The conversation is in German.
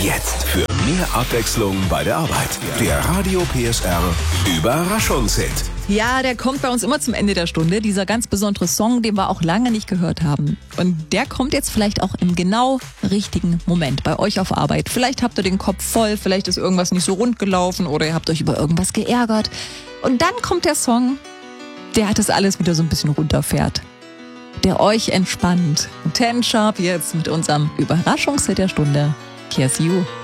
Jetzt für mehr Abwechslung bei der Arbeit. Der Radio PSR Überraschungshit. Ja, der kommt bei uns immer zum Ende der Stunde. Dieser ganz besondere Song, den wir auch lange nicht gehört haben. Und der kommt jetzt vielleicht auch im genau richtigen Moment bei euch auf Arbeit. Vielleicht habt ihr den Kopf voll, vielleicht ist irgendwas nicht so rund gelaufen oder ihr habt euch über irgendwas geärgert. Und dann kommt der Song, der das alles wieder so ein bisschen runterfährt. Der euch entspannt. 10 Sharp jetzt mit unserem Überraschungshit der Stunde. Here's You.